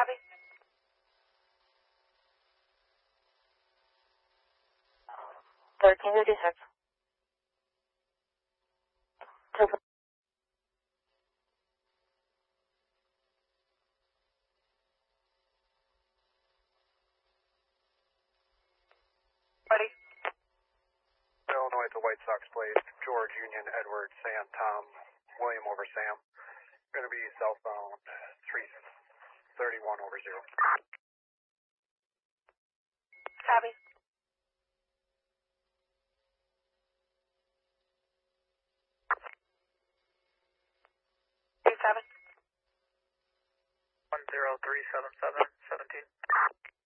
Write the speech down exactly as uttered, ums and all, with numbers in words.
Copy. Thirteen fifty-six. Two. Ready. Illinois at the White Sox plate. George, Union, Edward, Sam, Tom, William over Sam. Going to be southbound three thirty-one over zero. Copy. Two seven. One zero three seven seven seventeen.